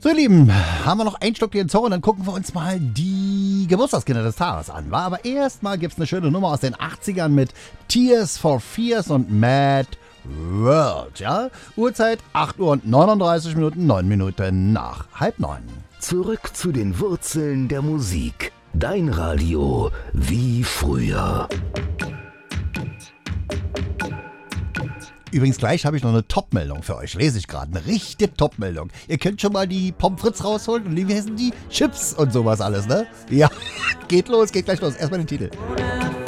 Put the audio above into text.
So, ihr Lieben, haben wir noch ein Stück den Zorn, dann gucken wir uns mal die Geburtstagskinder des Tages an. War aber erstmal gibt es eine schöne Nummer aus den 80ern mit Tears for Fears und Mad World. Ja? Uhrzeit 8 Uhr und 39 Minuten, 9 Minuten nach 8:30. Zurück zu den Wurzeln der Musik. Dein Radio wie früher. Übrigens, gleich habe ich noch eine Top-Meldung für euch. Lese ich gerade. Eine richtige Top-Meldung. Ihr könnt schon mal die Pommes frites rausholen und wie heißen die? Chips und sowas alles, ne? Ja, geht los, geht gleich los. Erstmal den Titel.